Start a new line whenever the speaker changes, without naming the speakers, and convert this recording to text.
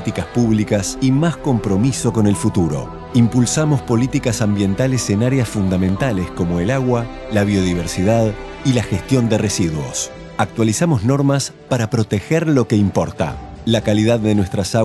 políticas públicas y más compromiso con el futuro. Impulsamos políticas ambientales en áreas fundamentales como el agua, la biodiversidad y la gestión de residuos. Actualizamos normas para proteger lo que importa: la calidad de nuestras aguas